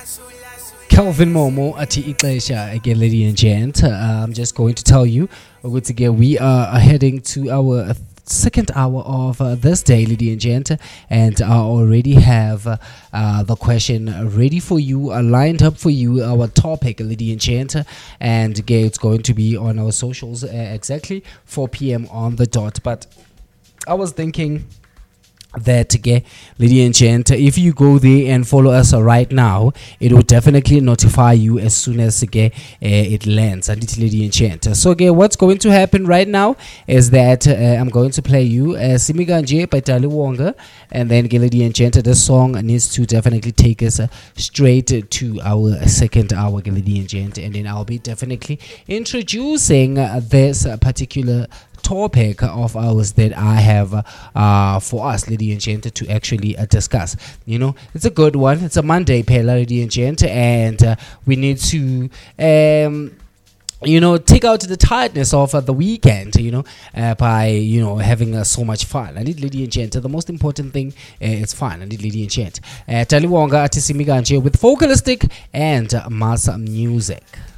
Calvin Momo ati ixesha again, lady and gent. I'm just going to tell you, again, we are heading to our second hour of this day, lady and gent, and I already have the question ready for you, lined up for you, our topic, lady and gent, and again, it's going to be on our socials exactly 4 p.m. on the dot. But I was thinking that again, lady and gent, if you go there and follow us right now, it will definitely notify you as soon as again it lands. And it's lady and gent. So again, what's going to happen right now is that I'm going to play you Simiganje by Tali Wonga, and then lady and gent, the song needs to definitely take us straight to our second hour, lady and gent, and then I'll be definitely introducing this particular topic of ours that I have for us, lady and gent, to actually discuss. You know, it's a good one. It's a Monday, lady and gent, and we need to take out the tiredness of the weekend, by, having so much fun. I need lady and gent. The most important thing is fun. I need lady and gent. Tali Wonga, Atisimiganje with Vocalistic and Masa Music.